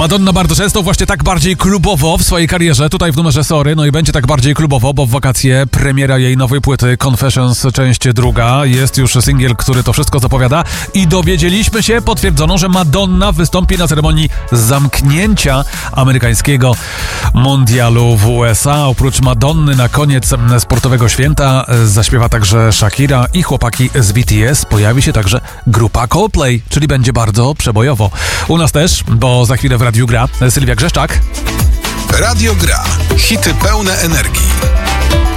Madonna bardzo często właśnie tak bardziej klubowo w swojej karierze, tutaj w numerze Sorry, no i będzie tak bardziej klubowo, bo w wakacje premiera jej nowej płyty Confessions, część druga. Jest już singiel, który to wszystko zapowiada i dowiedzieliśmy się, potwierdzono, że Madonna wystąpi na ceremonii zamknięcia amerykańskiego mundialu w USA. Oprócz Madonny na koniec sportowego święta zaśpiewa także Shakira i chłopaki z BTS. Pojawi się także grupa Coldplay, czyli będzie bardzo przebojowo. U nas też, bo za chwilę w Radiu Gra Sylwia Grzeszczak. Radio Gra. Hity pełne energii.